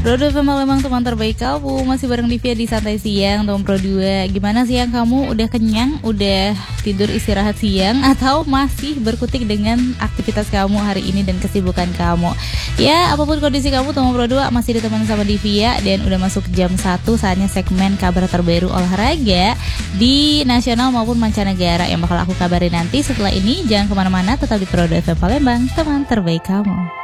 Rodo FM Palembang, teman terbaik kamu. Masih bareng Divya di Santai Siang, teman Pro 2. Gimana siang kamu? Udah kenyang? Udah tidur istirahat siang? Atau masih berkutik dengan aktivitas kamu hari ini dan kesibukan kamu? Ya, apapun kondisi kamu, teman Pro 2 masih ditemani sama Divya. Dan udah masuk jam 1, saatnya segmen kabar terbaru olahraga di nasional maupun mancanegara yang bakal aku kabarin nanti. Setelah ini, jangan kemana-mana, tetap di Pro 2 FM Palembang, teman terbaik kamu.